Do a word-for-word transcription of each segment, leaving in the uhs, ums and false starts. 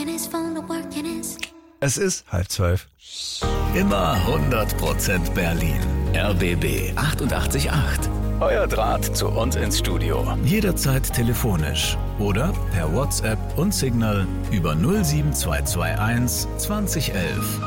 Es ist halb zwölf. Immer hundert Prozent Berlin. R B B achtundachtzig Komma acht. Euer Draht zu uns ins Studio. Jederzeit telefonisch oder per WhatsApp und Signal über null sieben zwei zwei eins zwanzig elf.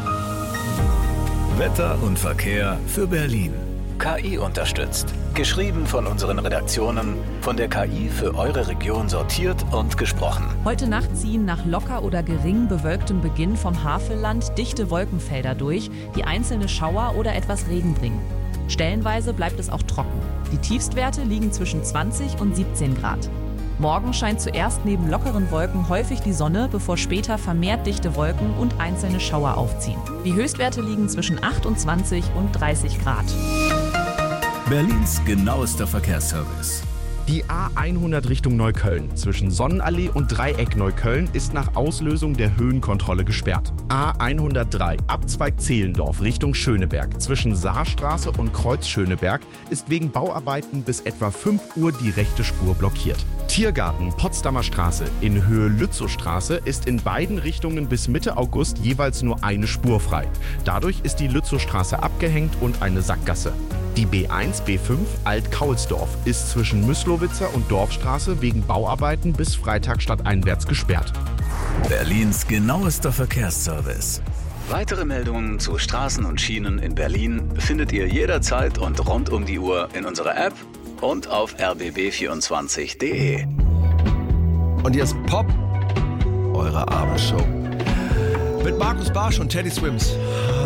Wetter und Verkehr für Berlin. K I unterstützt. Geschrieben von unseren Redaktionen, von der K I für eure Region sortiert und gesprochen. Heute Nacht ziehen nach locker oder gering bewölktem Beginn vom Havelland dichte Wolkenfelder durch, die einzelne Schauer oder etwas Regen bringen. Stellenweise bleibt es auch trocken. Die Tiefstwerte liegen zwischen zwanzig und siebzehn Grad. Morgen scheint zuerst neben lockeren Wolken häufig die Sonne, bevor später vermehrt dichte Wolken und einzelne Schauer aufziehen. Die Höchstwerte liegen zwischen achtundzwanzig und dreißig Grad. Berlins genauester Verkehrsservice. Die A hundert Richtung Neukölln zwischen Sonnenallee und Dreieck Neukölln ist nach Auslösung der Höhenkontrolle gesperrt. A hundertdrei Abzweig Zehlendorf Richtung Schöneberg zwischen Saarstraße und Kreuz Schöneberg ist wegen Bauarbeiten bis etwa fünf Uhr die rechte Spur blockiert. Tiergarten Potsdamer Straße in Höhe Lützowstraße ist in beiden Richtungen bis Mitte August jeweils nur eine Spur frei. Dadurch ist die Lützowstraße abgehängt und eine Sackgasse. Die B eins B fünf Alt-Kaulsdorf ist zwischen Müslowitzer und Dorfstraße wegen Bauarbeiten bis Freitag stadteinwärts gesperrt. Berlins genauester Verkehrsservice. Weitere Meldungen zu Straßen und Schienen in Berlin findet ihr jederzeit und rund um die Uhr in unserer App und auf r b b vierundzwanzig punkt d e. Und hier ist Pop, eure Abendshow. Mit Markus Barsch und Teddy Swims.